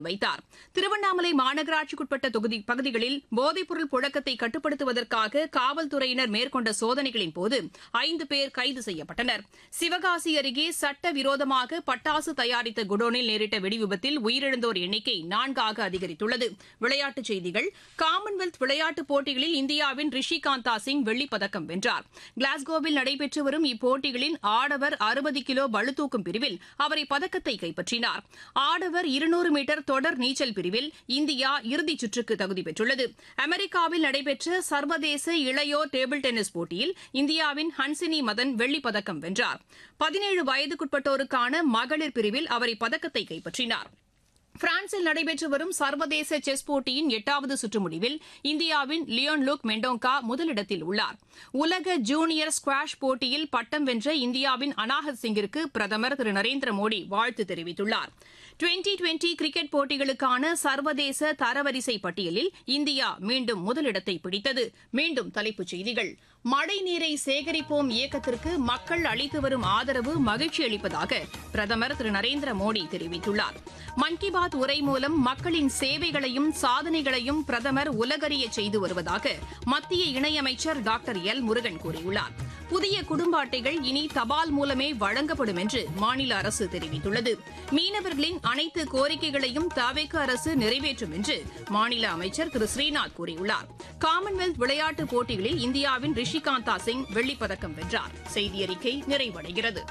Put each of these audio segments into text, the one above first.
வைத்தார். திருவண்ணாமலை மாநகராட்சிக்குட்பட்ட பகுதிகளில் போதைப்பொருள் புழக்கத்தை கட்டுப்படுத்துவதற்காக காவல்துறையினர் மேற்கொண்ட சோதனைகளின் போது 5 பேர் கைது செய்யப்பட்டனர். சிவகாசி அருகே சட்டவிரோதமாக பட்டாசு தயாரித்த குடோனில் நேரிட்ட வெடிவிபத்தில் உயிரிழந்தோர் எண்ணிக்கை 4ஆக அதிகரித்துள்ளது. விளையாட்டுச் செய்திகள். காமன்வெல்த் விளையாட்டுப் போட்டிகளில் இந்தியாவின் ரிஷிகாந்தா சிங் வெள்ளிப்பதக்கம் வென்றார். கிளாஸ்கோவில் நடைபெற்று வரும் இப்போட்டிகளின் ஆடவர் 60 கிலோ பளுதூக்கும் பிரிவில் அவர் இப்பதக்கத்தை கைப்பற்றினார். ஆடவர் 200 மீட்டர் தொடர் நீச்சல் பிரிவில் இந்தியா இறுதிச் சுற்றுக்கு தகுதி பெற்றுள்ளது. அமெரிக்காவில் நடைபெற்ற சர்வதேச இளையோர் டேபிள் டென்னிஸ் போட்டியில் இந்தியாவின் ஹன்சினி மதன் வெள்ளிப்பதக்கம் வென்றார். 17 வயதுக்குட்பட்டோருக்கான மகளிர் பிரிவில் அவர் இப்பதக்கத்தை கைப்பற்றினார். பிரான்சில் நடைபெற்று வரும் சர்வதேச செஸ் போட்டியின் 8வது சுற்று முடிவில் இந்தியாவின் லியோன் லுக் மெண்டோங்கா முதலிடத்தில் உள்ளார். உலக ஜூனியர் ஸ்குவாஷ் போட்டியில் பட்டம் வென்ற இந்தியாவின் அனாஹத் சிங்கிற்கு பிரதமர் திரு நரேந்திர மோடி வாழ்த்து தெரிவித்துள்ளார். 2020 கிரிக்கெட் போட்டிகளுக்கான சர்வதேச தரவரிசை பட்டியலில் இந்தியா மீண்டும் முதலிடத்தை பிடித்தது. மீண்டும் தலைப்புச் செய்திகள். மழைநீரை சேகரிப்போம் இயக்கத்திற்கு மக்கள் அளித்து வரும் ஆதரவு மகிழ்ச்சி அளிப்பதாக பிரதமர் திரு நரேந்திர மோடி தெரிவித்துள்ளார். மன் கி பாத் உரை மூலம் மக்களின் சேவைகளையும் சாதனைகளையும் பிரதமர் உலகறிய செய்து வருவதாக மத்திய இணையமைச்சர் டாக்டர் எல் முருகன் கூறியுள்ளார். புதிய குடும்ப அட்டைகள் இனி தபால் மூலமே வழங்கப்படும் என்று மாநில அரசு தெரிவித்துள்ளது. மீனவர்களின் அனைத்து கோரிக்கைகளையும் தவேக அரசு நிறைவேற்றும் என்று மாநில அமைச்சர் திரு ஸ்ரீநாத் கூறியுள்ளார். காமன்வெல்த் விளையாட்டுப் போட்டிகளில் இந்தியாவின் ரிஷிகாந்தா சிங் வெள்ளிப்பதக்கம் வென்றார். செய்தியறிக்கை நிறைவடைகிறது.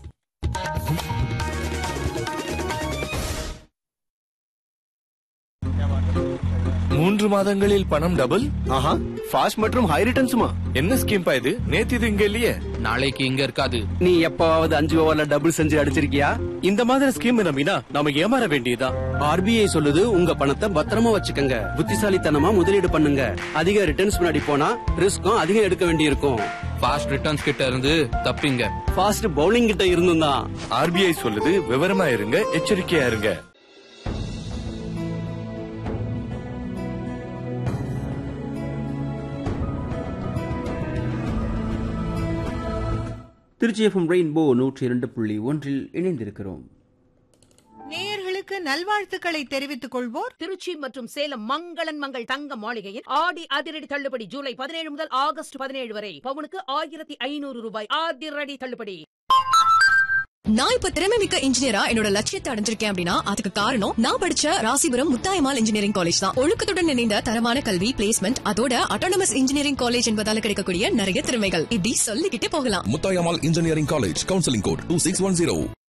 3 மாதங்களில் பணம் டபுள். ஆஹா, ஃபாஸ்ட் மற்றும் ஹை ரிட்டர்ன்ஸ்மா. என்ன ஸ்கீம் பா இது? நேத்து இது இங்க இல்லையே. நாளைக்கு இங்க இருக்காது. நீ எப்பவாவது 5 ஓவர்ல டபுள் செஞ்சு அடிச்சிருக்கியா? இந்த மாதிரி ஸ்கீம் நம்பினா நாம ஏமாற வேண்டியதா? ஆர்பிஐ சொல்லுது உங்க பணத்தை பத்திரமா வச்சுக்கங்க, புத்திசாலித்தனமா முதலீடு பண்ணுங்க. அதிக ரிட்டர்ன்ஸ் முன்னாடி போனா ரிஸ்க்கும் அதிகம் எடுக்க வேண்டியிருக்கும். ஃபாஸ்ட் ரிட்டர்ன்ஸ் கிட்ட இருந்து தப்பிங்க. ஃபாஸ்ட் பவுலிங் கிட்ட இருந்தும் தான். ஆர்பிஐ சொல்லுது விவரமா இருங்க, எச்சரிக்கையா இருங்க. திருச்சி எஃப்எம் ரெயின்போ 102.1 இணைந்திருக்கிறோம். நேயர்களுக்கு நல்வாழ்த்துக்களை தெரிவித்துக் கொள்வோர் திருச்சி மற்றும் சேலம் மங்களன் மங்கள் தங்க மாளிகையில் ஆடி அதிரடி தள்ளுபடி ஜூலை 17 முதல் ஆகஸ்ட் 17 வரை பவுனுக்கு 1500 ரூபாய் அதிரடி தள்ளுபடி. நான் இப்ப திறமை மிக்க இன்ஜினியரா என்னோட லட்சியத்தை அடைஞ்சிருக்கேன் அப்படின்னா அதுக்கு காரணம் நான் படிச்ச ராசிபுரம் முத்தாயம்மாள் இன்ஜினியரிங் காலேஜ் தான். ஒழுக்கத்துடன் இணைந்த தரமான கல்வி, பிளேஸ்மெண்ட், அதோட அட்டானமஸ் இன்ஜினியரிங் காலேஜ் என்பதால கிடைக்கக்கூடிய நிறைய திறமைகள் இப்படி சொல்லிக்கிட்டே போகலாம். Muthayammal engineering college, counselling code 2610.